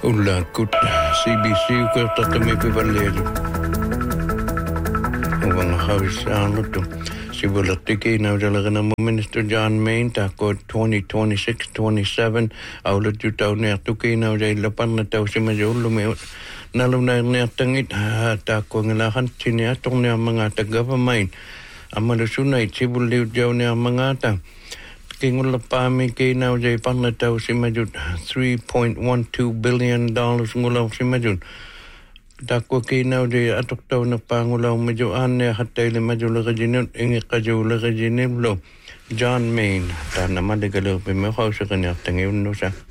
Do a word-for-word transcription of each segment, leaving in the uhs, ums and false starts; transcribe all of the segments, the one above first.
Ulla kut C B C ko tatami pivalleru. Uvang haus aanutu. Sibulattiki naudalagana Minister John Main tako twenty twenty-six twenty-seven aula tutaune atuki naudai lapanna tausima jollume naluna nertangit tako ngalahan sini atong ne mga taga-pamain amalusunay sibuli jaune mga ta kingul pami kay naudai panna tausima jud three point one two billion dollars ngulaw simajud Dako kay naudai atok taw na pangulaw medyo ane hatay lima jula kajinun ingi kajula kajinin lo John Main ta naman digalo pimakaw sa kanya tangiyon no siya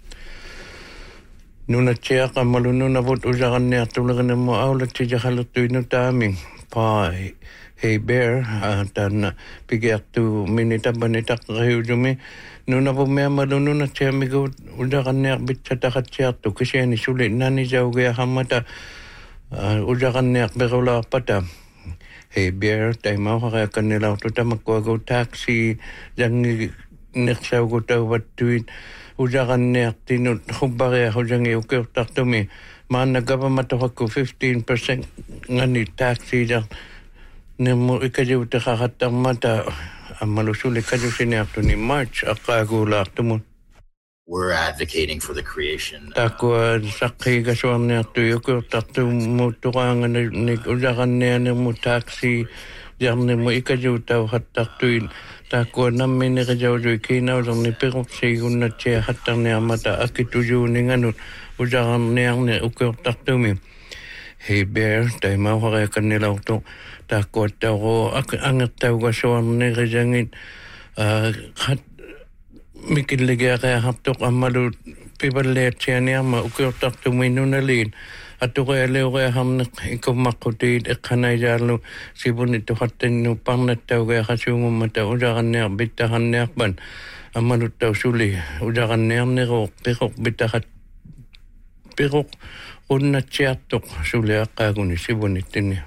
nuna siya ka malunod na bot usakan niya tulagan na mo awlat siya halatoy no taming pa hey bear ta na pigyak tu minita banita kayo jumi nuna po may malunod na siya migo usakan niya bitsa takat siya to kasi ni sulit na ni siya ugaya hamata Uh, ujakan niya berola pata. Hey bear, tayo mau kaya kanila to ta magkuagaw taxi jang neksaw ko ta watuit ujakan niya tinut hubare ho jang uker taktumi man nagaba matawag ko fifteen percent ngani taxi jang nemo ikajiw ta kakatang mata amalusuli kajiw sinakto ni March akagula tumun. We're advocating for the creation. Tako sakay kaswam niya tuyo ko takto mo tukangan ni ujakan niya ni mo taxi jam ni mo ikajaw tao hat taktuin tako namin ni kajaw joy kinaw lang ni pero sigun na siya hatang niya mata akituyo ni ganun ujakan niya ni ukaw takto mi hey bear tayo mawakaya kanila ito tako tao angat tao kaswam ni kajangin hat Mikil lagi kaya haptok amalu pibalet siya niya ma ukyotak tumino na lin at kaya leo kaya hamnak ikaw makutid ikanay jalo sibun ito hatin no pang nataw kaya kasungo mata ujakan niya bitahan niya ban amalu taw suli ujakan niya nirok pirok bitahat pirok unat siya tok suli akaguni sibun ito niya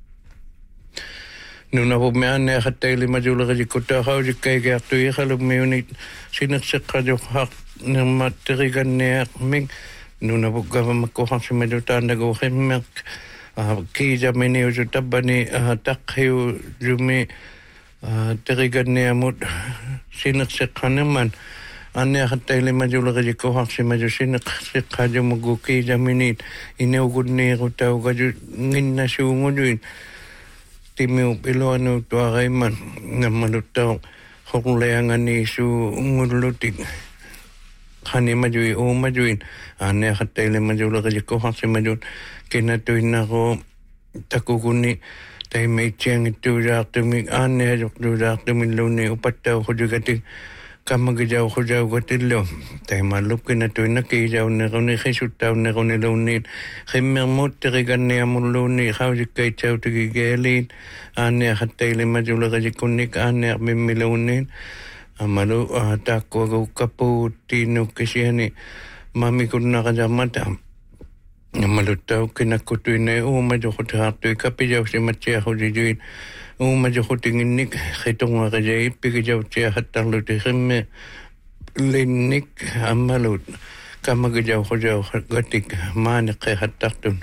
Nuna po mean na katay lima jula ka jikuta kao jikay kaya tuya kalog may unit sinaksak ka hak ng matirigan niya kaming nuna po gava makuhang si majutan na gawin mek kija miniyo juta ba ni takhayo jumi tirigan niya mo sinaksak ka naman ane katay lima jula ka jikuhang si majusin sinaksak ka jumaguki jaminit inawagod niya ko tao ka ngin na siungo juin Timiu pilo anu tua kaiman namalutaw hokulayangan ni su ngulutik kani majui o majuin ane katay le majula kaji ko hasi majun kinatuin ako takukuni tay may tiyang ito jak tuming ane jok do jak tuming luni upataw ko jugating kamagajaw ko jaw gatilo tay malup kinatuin na kijaw na kuni kisutaw na kuni lunit kimmermut tirigan niya mo luni kawjik kay chaw tigigelin ane hatay lima jula kaji kunik ane mimilunin amalu tako agaw kapu tino kisiyani mami ko na kajamata amalutaw kinakutoy na umadyo ko tahatoy kapijaw si matya ko jijuin umadyo ko tinginik kitong nga kajay pigijaw siya hatang lutikim linik amalut kamagajaw ko jaw gatik manik kay hataktun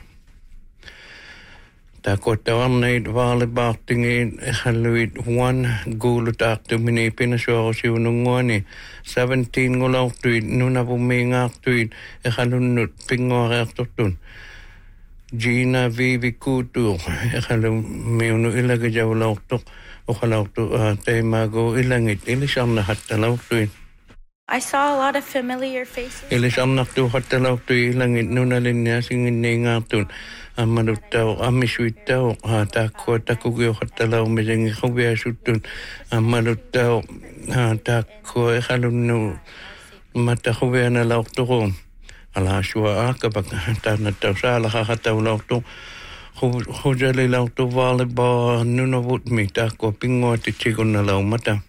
Tako tawang na volleyball tingin haluit one goal takto mini pinasyo ako si unungwani seventeen ngulaw tuit nuna pumingak tuit e halunut pingwak tun Gina Vivi Kutu e halun miuno ilagay jaw law tok o halaw to tayo mago ilangit ilisam na hatalaw tuit I saw a lot of familiar faces. Ilisam na to hatalaw tuit ilangit nuna linya singin na ingatun amalutaw amiswitaw tako takugyo hatalaw medeng ikawya sutun amalutaw tako ikalunu matakawya na law to ko ala shwa kapag tanataw sa lakakataw law to hujali law to volleyball nunabut mi tako pingo tichigon na law mata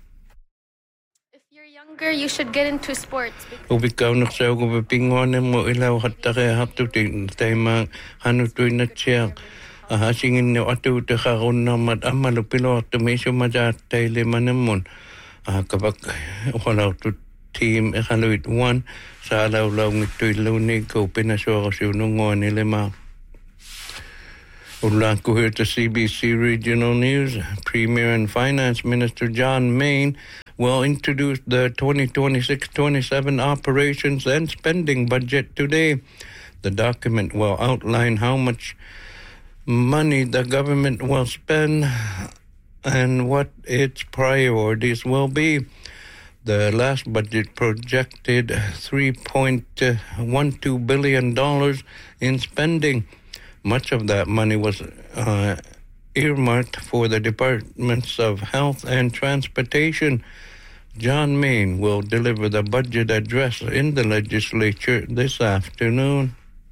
You should get into sports. Ubikaw na siya kung pipingonan mo ilaw hatta kaya hapto tayo mga hanutoy na siya singin niyo ato ito karoon na madamalo pilo at tumisyo madatay lima naman kapag wala ito team Iqaluit one sa alaw-law ngito'y lunig ko pinasyorasyon nila ma. Ulan ko here to C B C Regional News. Premier and Finance Minister John Main will introduce the twenty twenty-six twenty-seven operations and spending budget today. The document will outline how much money the government will spend and what its priorities will be. The last budget projected three point one two billion dollars in spending. Much of that money was uh, earmarked for the Departments of Health and Transportation. John Main will deliver the budget address in the legislature this afternoon.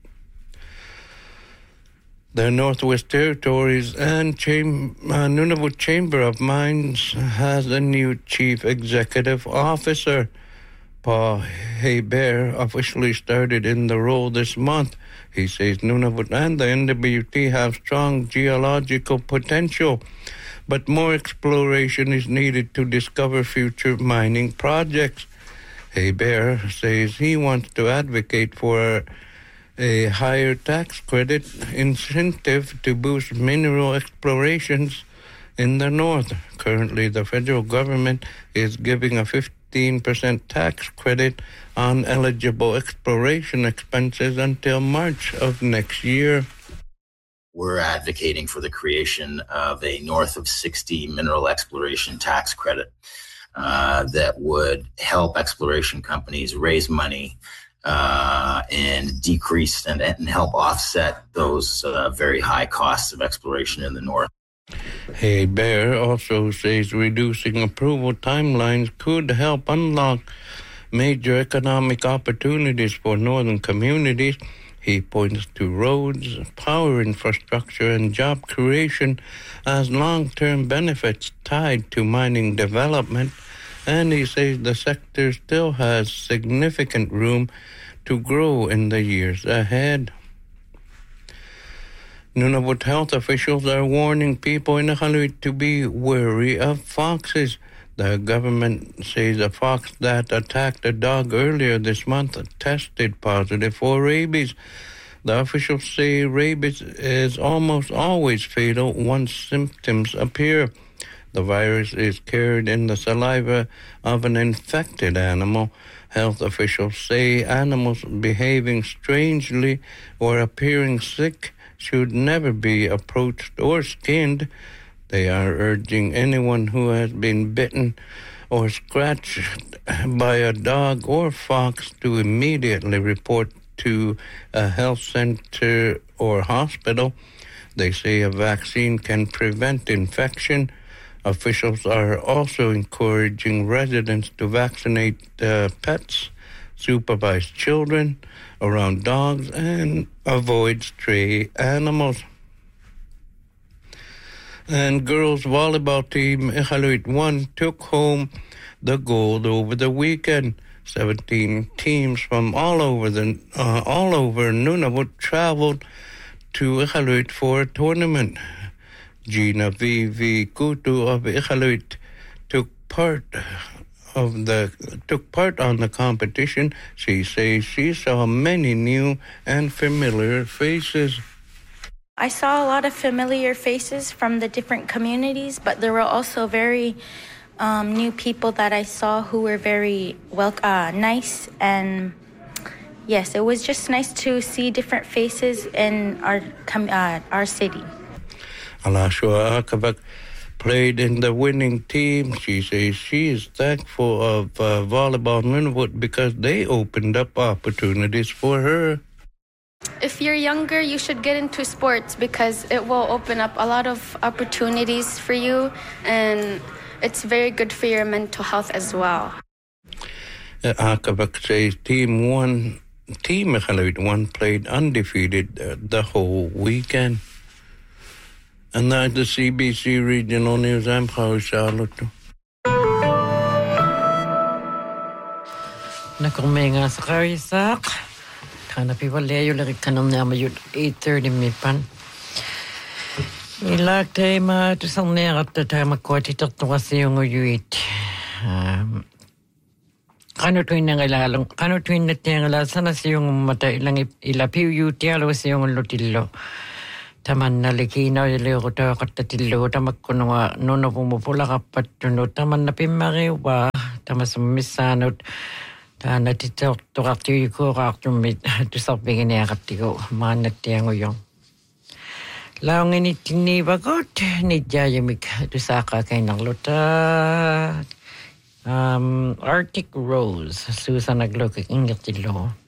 The Northwest Territories and Cham- uh, Nunavut Chamber of Mines has a new chief executive officer. Paul Hebert officially started in the role this month. He says Nunavut and the N W T have strong geological potential, but more exploration is needed to discover future mining projects. Hebert says he wants to advocate for a higher tax credit incentive to boost mineral explorations in the north. Currently, the federal government is giving a fifteen percent tax credit on eligible exploration expenses until March of next year. We're advocating for the creation of a north of sixty mineral exploration tax credit uh, that would help exploration companies raise money Uh, and decrease and, and help offset those uh, very high costs of exploration in the north. Hebert also says reducing approval timelines could help unlock major economic opportunities for northern communities. He points to roads, power infrastructure, and job creation as long-term benefits tied to mining development, and he says the sector still has significant room to grow in the years ahead. Nunavut health officials are warning people in Iqaluit to be wary of foxes. The government says a fox that attacked a dog earlier this month tested positive for rabies. The officials say rabies is almost always fatal once symptoms appear. The virus is carried in the saliva of an infected animal. Health officials say animals behaving strangely or appearing sick should never be approached or skinned. They are urging anyone who has been bitten or scratched by a dog or fox to immediately report to a health center or hospital. They say a vaccine can prevent infection. Officials are also encouraging residents to vaccinate uh, pets, supervise children around dogs, and avoid stray animals. And girls volleyball team Iqaluit one took home the gold over the weekend. Seventeen teams from all over the uh, all over Nunavut traveled to Iqaluit for a tournament. Gina Vivi Kutu of Iqaluit took part of the took part on the competition. She says she saw many new and familiar faces. I saw a lot of familiar faces from the different communities, but there were also very um, new people that I saw who were very well uh, nice, and yes, it was just nice to see different faces in our com- uh, our city. Alashua Akavak played in the winning team. She says she is thankful of uh, Volleyball Nunavut because they opened up opportunities for her. If you're younger, you should get into sports because it will open up a lot of opportunities for you, and it's very good for your mental health as well. Uh, Akavak says Team One, Team Iqaluit One played undefeated uh, the whole weekend. And that's the C B C Regional News. I'm Paul Charlotte. Nakumenga sa karisak. Kana piwalayo lagi kanam na mayud eight thirty mipan. Ilag tayo ma to sang nerat tayo makwati tatwa sa yung uyuit. Kano tuin nga ilalong, kano tuin na tiyang ilasan na siyong mata ilang ilapiw yu tiyalo siyong lutillo. Taman na likinaw iliyo ko tayo katatillo, tamak ko nga nono pumupula kapat tuno, taman na pimariwa, tamas misanot, ta natitok tukaktiyo ko kaktumit, tusak bigin niya katiko, manat tiyang uyong. Laong ini tinibagot, ni Jayamik, tusaka kay ng luta, um, Arctic Rose, Susan naglukik ingat tilo.